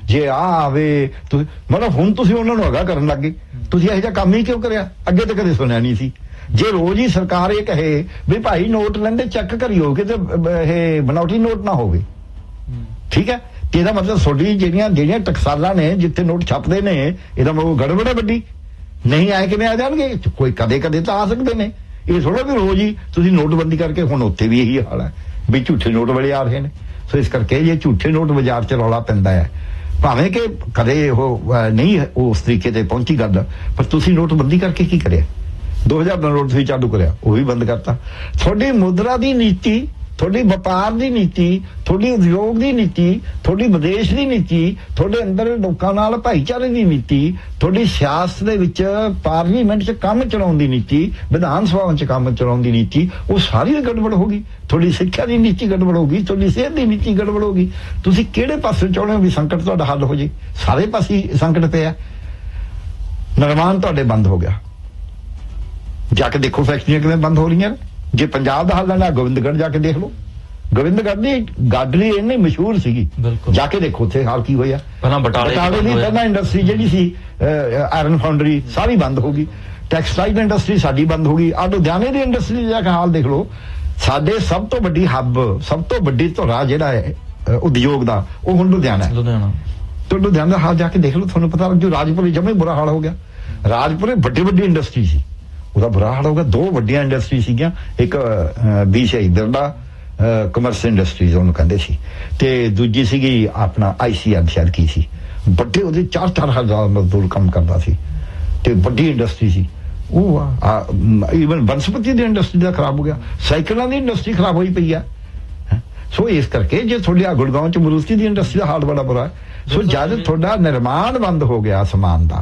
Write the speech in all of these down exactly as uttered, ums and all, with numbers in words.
ਜੇ ਆ ਆਵੇ ਮਤਲਬ ਹੁਣ ਤੁਸੀਂ ਉਹਨਾਂ ਨੂੰ ਅਗਾ ਕਰਨ ਲੱਗੇ। ਤੁਸੀਂ ਇਹੋ ਜਿਹਾ ਕੰਮ ਹੀ ਕਿਉਂ ਕਰਿਆ? ਅੱਗੇ ਤਾਂ ਕਦੇ ਸੁਣਿਆ ਨਹੀਂ ਸੀ। ਜੇ ਰੋਜ਼ ਹੀ ਸਰਕਾਰ ਇਹ ਕਹੇ ਵੀ ਭਾਈ ਨੋਟ ਲੈਂਦੇ ਚੈੱਕ ਕਰਿਓ ਕਿ ਇਹ ਬਣਾਉਟੀ ਨੋਟ ਨਾ ਹੋਵੇ, ਠੀਕ ਹੈ, ਤੇ ਇਹਦਾ ਮਤਲਬ ਤੁਹਾਡੀ ਜਿਹੜੀਆਂ ਜਿਹੜੀਆਂ ਟਕਸਾਲਾਂ ਨੇ ਜਿੱਥੇ ਨੋਟ ਛਪਦੇ ਨੇ ਇਹਦਾ ਮਤਲਬ ਗੜਬੜ ਹੈ ਵੱਡੀ। ਨਹੀਂ ਆਏ ਕਿਵੇਂ ਆ ਜਾਣਗੇ? ਕੋਈ ਕਦੇ ਕਦੇ ਤਾਂ ਆ ਸਕਦੇ ਨੇ। ਇਹ ਥੋੜਾ ਵੀ ਰੋਜ਼ ਹੀ ਤੁਸੀਂ ਨੋਟਬੰਦੀ ਕਰਕੇ ਹੁਣ ਉੱਥੇ ਵੀ ਇਹੀ ਹਾਲ ਹੈ ਵੀ ਝੂਠੇ ਨੋਟ ਬੜੇ ਆ ਰਹੇ ਨੇ। ਸੋ ਇਸ ਕਰਕੇ ਜੇ ਝੂਠੇ ਨੋਟ ਬਾਜ਼ਾਰ 'ਚ ਰੌਲਾ ਪੈਂਦਾ ਹੈ, ਭਾਵੇਂ ਕਿ ਕਦੇ ਉਹ ਨਹੀਂ ਉਸ ਤਰੀਕੇ ਤੇ ਪਹੁੰਚੀ ਗੱਲ, ਪਰ ਤੁਸੀਂ ਨੋਟਬੰਦੀ ਕਰਕੇ ਕੀ ਕਰਿਆ? ਦੋ ਹਜ਼ਾਰ ਦਾ ਨੋਟ ਤੁਸੀਂ ਚਾਲੂ ਕਰਿਆ, ਉਹ ਵੀ ਬੰਦ ਕਰਤਾ। ਤੁਹਾਡੀ ਮੁਦਰਾ ਦੀ ਨੀਤੀ, ਤੁਹਾਡੀ ਵਪਾਰ ਦੀ ਨੀਤੀ, ਤੁਹਾਡੀ ਉਦਯੋਗ ਦੀ ਨੀਤੀ, ਤੁਹਾਡੀ ਵਿਦੇਸ਼ ਦੀ ਨੀਤੀ, ਤੁਹਾਡੇ ਅੰਦਰ ਲੋਕਾਂ ਨਾਲ ਭਾਈਚਾਰੇ ਦੀ ਨੀਤੀ, ਤੁਹਾਡੀ ਸਿਆਸਤ ਦੇ ਵਿੱਚ ਪਾਰਲੀਮੈਂਟ 'ਚ ਕੰਮ ਚਲਾਉਣ ਦੀ ਨੀਤੀ, ਵਿਧਾਨ ਸਭਾ 'ਚ ਕੰਮ ਚਲਾਉਣ ਦੀ ਨੀਤੀ, ਉਹ ਸਾਰੀ ਗੜਬੜ ਹੋ ਗਈ। ਤੁਹਾਡੀ ਸਿੱਖਿਆ ਦੀ ਨੀਤੀ ਗੜਬੜ ਹੋ ਗਈ, ਤੁਹਾਡੀ ਸਿਹਤ ਦੀ ਨੀਤੀ ਗੜਬੜ ਹੋ ਗਈ। ਤੁਸੀਂ ਕਿਹੜੇ ਪਾਸੇ ਚਾਹੁੰਦੇ ਹੋ ਵੀ ਸੰਕਟ ਤੁਹਾਡਾ ਹੱਲ ਹੋ ਜੇ? ਸਾਰੇ ਪਾਸੇ ਸੰਕਟ ਪਿਆ। ਨਿਰਮਾਣ ਤੁਹਾਡੇ ਬੰਦ ਹੋ ਗਿਆ। ਜਾ ਕੇ ਦੇਖੋ ਫੈਕਟਰੀਆਂ ਕਿਵੇਂ ਬੰਦ ਹੋ ਰਹੀਆਂ। ਜੇ ਪੰਜਾਬ ਦਾ ਹਾਲ ਨਾ ਗੋਬਿੰਦਗੜ੍ਹ ਜਾ ਕੇ ਦੇਖ ਲਓ। ਗੋਬਿੰਦਗੜ੍ਹ ਦੀ ਗਾਡਰੀ ਇੰਨੀ ਮਸ਼ਹੂਰ ਸੀਗੀ, ਜਾ ਕੇ ਦੇਖੋ ਉੱਥੇ ਹਾਲ ਕੀ ਹੋਇਆ। ਪਹਿਲਾਂ ਬਟਾਲੇ ਦੀ ਪਹਿਲਾਂ ਇੰਡਸਟਰੀ ਜਿਹੜੀ ਸੀ ਆਇਰਨ ਫਾਊਂਡਰੀ ਸਾਰੀ ਬੰਦ ਹੋ ਗਈ। ਟੈਕਸਟਾਈਲ ਇੰਡਸਟਰੀ ਸਾਡੀ ਬੰਦ ਹੋ ਗਈ। ਆ ਲੁਧਿਆਣੇ ਦੀ ਇੰਡਸਟਰੀ ਜਾ ਕੇ ਹਾਲ ਦੇਖ ਲਓ। ਸਾਡੇ ਸਭ ਤੋਂ ਵੱਡੀ ਹੱਬ, ਸਭ ਤੋਂ ਵੱਡੀ ਧੁਰਾ ਜਿਹੜਾ ਹੈ ਉਦਯੋਗ ਦਾ, ਉਹ ਹੁਣ ਲੁਧਿਆਣਾ ਹੈ। ਲੁਧਿਆਣਾ ਤੇ ਲੁਧਿਆਣਾ ਦਾ ਹਾਲ ਜਾ ਕੇ ਦੇਖ ਲਓ, ਤੁਹਾਨੂੰ ਪਤਾ ਲੱਗ ਜੂ। ਰਾਜਪੁਰੇ ਜਮੇ ਬੁਰਾ ਹਾਲ ਹੋ ਗਿਆ। ਰਾਜਪੁਰੇ ਵੱਡੀ ਵੱਡੀ ਇੰਡਸਟਰੀ ਸੀ, ਉਹਦਾ ਬੁਰਾ ਹਾਲ ਹੋ ਗਿਆ। ਦੋ ਵੱਡੀਆਂ ਇੰਡਸਟਰੀ ਸੀਗੀਆਂ, ਇੱਕ ਬੀ ਸੀ ਬਿਰਲਾ ਕਮਰਸ ਇੰਡਸਟਰੀਜ਼ ਉਹਨੂੰ ਕਹਿੰਦੇ ਸੀ, ਤੇ ਦੂਜੀ ਸੀਗੀ ਆਪਣਾ ਆਈ ਸੀ ਐਮ ਸ਼ਾਇਦ ਕੀ ਸੀ। ਵੱਡੇ ਉਹਦੇ ਚਾਰ ਚਾਰ ਹਜ਼ਾਰ ਮਜ਼ਦੂਰ ਕੰਮ ਕਰਦਾ ਸੀ ਤੇ ਵੱਡੀ ਇੰਡਸਟਰੀ ਸੀ ਉਹ। ਈਵਨ ਬਨਸਪਤੀ ਦੀ ਇੰਡਸਟਰੀ ਦਾ ਖਰਾਬ ਹੋ ਗਿਆ। ਸਾਈਕਲਾਂ ਦੀ ਇੰਡਸਟਰੀ ਖਰਾਬ ਹੋਈ ਪਈ ਆ। ਸੋ ਇਸ ਕਰਕੇ ਜੇ ਤੁਹਾਡੇ ਆ ਗੁੜਗਾਉਂ 'ਚ ਮਰੂਤੀ ਦੀ ਇੰਡਸਟਰੀ ਦਾ ਹਾਲ ਬੜਾ ਬੁਰਾ ਹੈ। ਸੋ ਜਦ ਤੁਹਾਡਾ ਨਿਰਮਾਣ ਬੰਦ ਹੋ ਗਿਆ ਸਮਾਨ ਦਾ,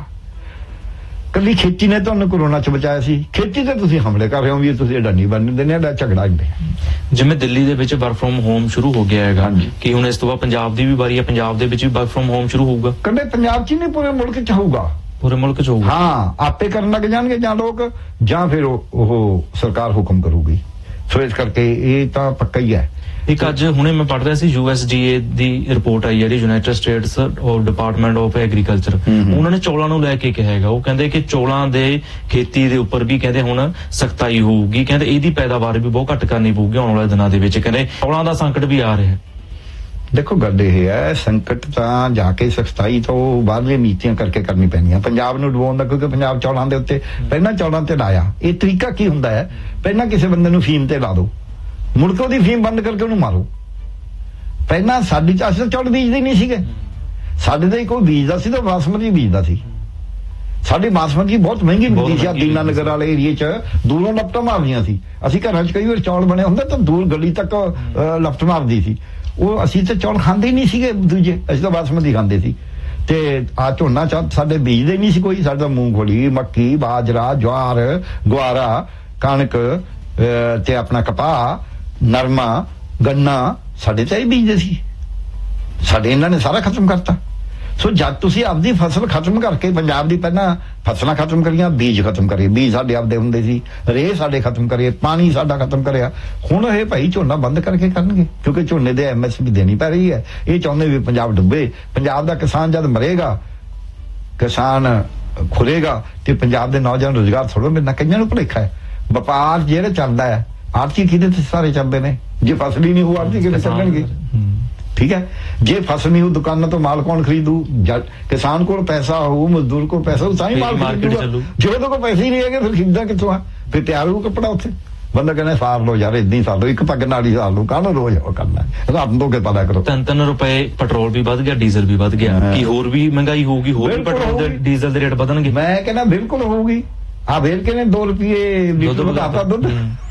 ਕੱਲੀ ਖੇਤੀ ਨੇ ਤੁਹਾਨੂੰ ਕੋਰੋਨਾ 'ਚ ਬਚਾਇਆ ਸੀ। ਖੇਤੀ ਤੇ ਤੁਸੀਂ ਹਮਲੇ ਕਰ ਰਹੇ ਹੋ ਵੀ ਤੁਸੀਂ ਅਡਾਨੀ ਬਣ ਦਿੰਦੇ ਨੇ, ਝਗੜਾ ਹੁੰਦੇ। ਜਿਵੇਂ ਦਿੱਲੀ ਦੇ ਵਿੱਚ ਵਰਕ ਫਰੋਮ ਹੋਮ ਸ਼ੁਰੂ ਹੋ ਗਿਆ ਹੈਗਾ, ਕਿ ਹੁਣ ਇਸ ਤੋਂ ਬਾਅਦ ਪੰਜਾਬ ਦੀ ਵੀ ਵਾਰੀ ਹੈ, ਪੰਜਾਬ ਦੇ ਵਿੱਚ ਵੀ ਵਰਕ ਫਰੋਮ ਹੋਮ ਸ਼ੁਰੂ ਹੋਊਗਾ। ਕੱਲੇ ਪੰਜਾਬ 'ਚ ਹੀ ਨਹੀਂ, ਪੂਰੇ ਮੁਲਕ 'ਚ ਹੋਊਗਾ। ਪੂਰੇ ਮੁਲਕ 'ਚ ਹੋਊਗਾ। ਹਾਂ, ਆਪੇ ਕਰਨ ਲੱਗ ਜਾਣਗੇ ਜਾਂ ਲੋਕ, ਜਾਂ ਫਿਰ ਉਹ ਸਰਕਾਰ ਹੁਕਮ ਕਰੂਗੀ। ਸੋ ਇਸ ਕਰਕੇ ਇਹ ਤਾਂ ਪੱਕਾ ਹੀ ਹੈ। ਇੱਕ ਅੱਜ ਹੁਣੇ ਮੈਂ ਪੜ੍ਹ ਰਿਹਾ ਸੀ, U S D A the report ਆਈ ਜਿਹੜੀ ਯੂਨਾਈਟਿਡ ਸਟੇਟਸ ਔਰ ਡਿਪਾਰਟਮੈਂਟ ਆਫ ਐਗਰੀਕਲਚਰ, ਉਹਨਾਂ ਨੇ ਚੌਲਾਂ ਨੂੰ ਲੈ ਕੇ ਕਿਹਾ ਹੈਗਾ। ਉਹ ਕਹਿੰਦੇ ਕਿ ਚੌਲਾਂ ਦੇ ਖੇਤੀ ਦੇ ਉੱਪਰ ਵੀ ਕਹਿੰਦੇ ਹੁਣ ਸਖਤਾਈ ਹੋਊਗੀ। ਕਹਿੰਦੇ ਇਹਦੀ ਪੈਦਾਵਾਰ ਵੀ ਬਹੁਤ ਘੱਟ ਕਰਨੀ ਪਊਗੀ ਆਉਣ ਵਾਲੇ ਦਿਨਾਂ ਦੇ ਵਿੱਚ। ਕਹਿੰਦੇ ਚੌਲਾਂ ਦਾ ਸੰਕਟ ਵੀ ਆ ਰਿਹਾ। ਦੇਖੋ ਗੱਲ ਇਹ ਹੈ, ਸੰਕਟ ਤਾਂ ਜਾ ਕੇ ਸਖਤਾਈ ਤੋਂ ਬਾਹਰਲੀਆਂ ਨੀਤੀਆਂ ਕਰਕੇ ਕਰਨੀ ਪੈਣੀਆਂ ਪੰਜਾਬ ਨੂੰ ਡੁਬਾਉਣ ਦਾ, ਕਿਉਂਕਿ ਪੰਜਾਬ ਚੌਲਾਂ ਦੇ ਉੱਤੇ ਪਹਿਲਾਂ ਚੌਲਾਂ ਤੇ ਲਾਇਆ। ਇਹ ਤਰੀਕਾ ਕੀ ਹੁੰਦਾ ਹੈ, ਪਹਿਲਾਂ ਕਿਸੇ ਬੰਦੇ ਨੂੰ ਫੀਮ ਤੇ ਲਾ ਦੋ, ਮੁੜ ਕੇ ਉਹਦੀ ਫੀਮ ਬੰਦ ਕਰਕੇ ਉਹਨੂੰ ਮਾਰੋ। ਪਹਿਲਾਂ ਸਾਡੀ ਚ ਅਸੀਂ ਚੌਲ ਬੀਜਦੇ ਨਹੀਂ ਸੀਗੇ। ਸਾਡੇ ਤਾਂ ਕੋਈ ਬੀਜਦਾ ਸੀ ਤਾਂ ਬਾਸਮਤੀ ਬੀਜਦਾ ਸੀ। ਸਾਡੀ ਬਾਸਮਤੀ ਬਹੁਤ ਮਹਿੰਗੀ ਮਿਲਦੀ ਸੀ। ਦੀਨਾ ਨਗਰ ਵਾਲੇ ਏਰੀਏ 'ਚ ਦੂਰੋਂ ਲਪਟਾਂ ਮਾਰਦੀਆਂ ਸੀ। ਅਸੀਂ ਘਰਾਂ 'ਚ ਕਈ ਵਾਰ ਚੌਲ ਬਣੇ ਹੁੰਦੇ ਤਾਂ ਦੂਰ ਗਲੀ ਤੱਕ ਲਪਟ ਮਾਰਦੀ ਸੀ ਉਹ। ਅਸੀਂ ਤਾਂ ਚੌਲ ਖਾਂਦੇ ਨਹੀਂ ਸੀਗੇ ਦੂਜੇ, ਅਸੀਂ ਤਾਂ ਬਾਸਮਤੀ ਖਾਂਦੇ ਸੀ। ਤੇ ਆ ਝੋਨਾ ਚ ਸਾਡੇ ਬੀਜਦੇ ਨਹੀਂ ਸੀ ਕੋਈ। ਸਾਡਾ ਮੂੰਗਫਲੀ, ਮੱਕੀ, ਬਾਜਰਾ, ਜਵਾਰ, ਗੁਆਰਾ, ਕਣਕ ਤੇ ਆਪਣਾ ਕਪਾਹ, ਨਰਮਾ, ਗੰਨਾ ਸਾਡੇ ਤਾਂ ਹੀ ਬੀਜਦੇ ਸੀ। ਸਾਡੇ ਇਹਨਾਂ ਨੇ ਸਾਰਾ ਖਤਮ ਕਰਤਾ। ਸੋ ਜਦ ਤੁਸੀਂ ਆਪਦੀ ਫਸਲ ਖਤਮ ਕਰਕੇ, ਪੰਜਾਬ ਦੀ ਪਹਿਲਾਂ ਫਸਲਾਂ ਖਤਮ ਕਰੀਆਂ, ਬੀਜ ਖਤਮ ਕਰੇ, ਬੀਜ ਸਾਡੇ ਆਪਦੇ ਹੁੰਦੇ ਸੀ, ਰੇਹ ਸਾਡੇ ਖਤਮ ਕਰੇ, ਪਾਣੀ ਸਾਡਾ ਖਤਮ ਕਰਿਆ। ਹੁਣ ਇਹ ਭਾਈ ਝੋਨਾ ਬੰਦ ਕਰਕੇ ਕਰਨਗੇ, ਕਿਉਂਕਿ ਝੋਨੇ ਦੇ ਐਮ ਐਸ ਪੀ ਦੇਣੀ ਪੈ ਰਹੀ ਹੈ। ਇਹ ਚਾਹੁੰਦੇ ਵੀ ਪੰਜਾਬ ਡੁੱਬੇ। ਪੰਜਾਬ ਦਾ ਕਿਸਾਨ ਜਦ ਮਰੇਗਾ, ਕਿਸਾਨ ਖੁਰੇਗਾ, ਤੇ ਪੰਜਾਬ ਦੇ ਨੌਜਵਾਨ ਰੁਜ਼ਗਾਰ ਥੋੜ੍ਹਾ ਮਿਲਣਾ। ਕਈਆਂ ਨੂੰ ਭੁਲੇਖਾ ਹੈ ਵਪਾਰ ਜਿਹੜਾ ਚੱਲਦਾ ਹੈ, ਆਰਥੀ ਕਿਹਦੇ ਤੇ ਸਾਰੇ ਚੱਲਦੇ ਨੇ। ਜੇ ਫਸਲ ਹੀ ਨਹੀਂ ਹੋ, ਆਰਥੀ ਕਿਹਦੇ ਚੱਲਣਗੇ? ਠੀਕ ਹੈ, ਜੇ ਫਸਲ ਨਹੀਂ ਹੋ, ਦੁਕਾਨਾਂ ਤੋਂ ਮਾਲ ਕੌਣ ਖਰੀਦੂ? ਕਿਸਾਨ ਕੋਲ ਪੈਸਾ ਹੋਊ, ਮਜ਼ਦੂਰ ਕੋਲ ਪੈਸਾ ਹੋਊ, ਤਾਂ ਹੀ ਮਾਲ ਖਰੀਦੂਗਾ। ਜੇ ਉਹਦੇ ਕੋਲ ਪੈਸੇ ਹੀ ਨਹੀਂ ਹੈਗੇ ਫਿਰ ਖਰੀਦਦਾ ਕਿੱਥੋਂ ਆ? ਫਿਰ ਤਿਆਰ ਹੋਊ ਕੱਪੜਾ ਉੱਥੇ। ਬੰਦਾ ਕਹਿੰਦਾ ਸਾਰ ਲੋ ਯਾਰ, ਏਦਾਂ ਹੀ ਸਾਰ ਲੋ, ਇੱਕ ਪੱਗ ਨਾਲ ਹੀ ਸਾਰ ਲੋ, ਕਾਹਨੂੰ ਰੋਜ਼ ਉਹ ਕਰਨਾ? ਰਾਤ ਨੂੰ ਕੇ ਪਤਾ ਕਰੋ। ਤਿੰਨ ਤਿੰਨ ਰੁਪਏ ਪੈਟਰੋਲ ਵੀ ਵੱਧ ਗਿਆ, ਡੀਜ਼ਲ ਵੀ ਵੱਧ ਗਿਆ। ਕੀ ਹੋਰ ਵੀ ਮਹਿੰਗਾਈ ਹੋਊਗੀ? ਹੋਰ ਵੀ ਪੈਟਰੋਲ ਦੇ ਡੀਜ਼ਲ ਦੇ ਰੇਟ ਵਧਣਗੇ? ਮੈਂ ਕਹਿੰਦਾ ਬਿਲਕੁਲ ਹੋਊਗੀ। ਆ ਵੇਲ ਕੇ ਨੇ ਦੋ ਰੁਪਏ ਲੀਟਰ ਵਧਾਤਾ ਦੁੱਧ।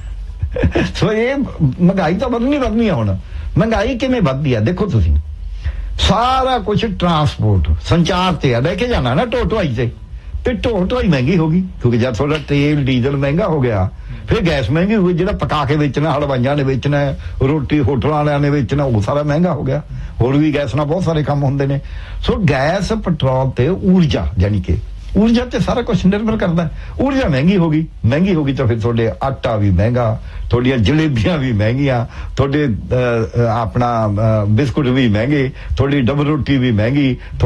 ਸੋ ਇਹ ਮਹਿੰਗਾਈ ਤਾਂ ਵਧਣੀ ਵਧਣੀ ਆ। ਹੁਣ ਮਹਿੰਗਾਈ ਕਿਵੇਂ ਵੱਧਦੀ ਆ? ਦੇਖੋ ਤੁਸੀਂ, ਸਾਰਾ ਕੁਝ ਟਰਾਂਸਪੋਰਟ, ਸੰਚਾਰ ਤੇ ਆ। ਲੈ ਕੇ ਜਾਣਾ ਨਾ ਢੋ ਢੁਆਈ ਤੇ, ਤੇ ਢੋ ਢੁਆਈ ਮਹਿੰਗੀ ਹੋ ਗਈ, ਕਿਉਂਕਿ ਜਦ ਤੁਹਾਡਾ ਤੇਲ ਡੀਜ਼ਲ ਮਹਿੰਗਾ ਹੋ ਗਿਆ, ਫਿਰ ਗੈਸ ਮਹਿੰਗੀ ਹੋ ਗਈ। ਜਿਹੜਾ ਪਕਾ ਕੇ ਵੇਚਣਾ, ਹਲਵਾਈਆਂ ਨੇ ਵੇਚਣਾ, ਰੋਟੀ ਹੋਟਲਾਂ ਵਾਲਿਆਂ ਨੇ ਵੇਚਣਾ, ਉਹ ਸਾਰਾ ਮਹਿੰਗਾ ਹੋ ਗਿਆ। ਹੋਰ ਵੀ ਗੈਸ ਨਾਲ ਬਹੁਤ ਸਾਰੇ ਕੰਮ ਹੁੰਦੇ ਨੇ। ਸੋ ਗੈਸ, ਪੈਟਰੋਲ ਤੇ ਊਰਜਾ, ਜਾਨੀ ਕਿ ਊਰਜਾ ਤੇ ਸਾਰਾ ਕੁਝ ਨਿਰਭਰ ਕਰਦਾ। ਊਰਜਾ ਮਹਿੰਗੀ ਹੋ ਗਈ, ਮਹਿੰਗੀ ਹੋ ਗਈ ਤਾਂ ਫਿਰ ਤੁਹਾਡੇ ਆਟਾ ਵੀ ਮਹਿੰਗਾ, ਤੁਹਾਡੀਆਂ ਜਲੇਬੀਆਂ ਵੀ ਮਹਿੰਗੀਆਂ, ਤੁਹਾਡੇ ਆਪਣਾ ਬਿਸਕੁਟ ਵੀ ਮਹਿੰਗੇ, ਤੁਹਾਡੀ ਡਬਲ ਰੋਟੀ ਵੀ ਮਹਿੰਗੀ।